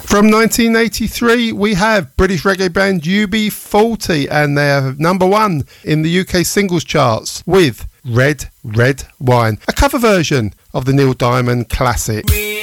From 1983, we have British reggae band UB40 and they're number one in the UK singles charts with Red, Red Wine, a cover version of the Neil Diamond classic.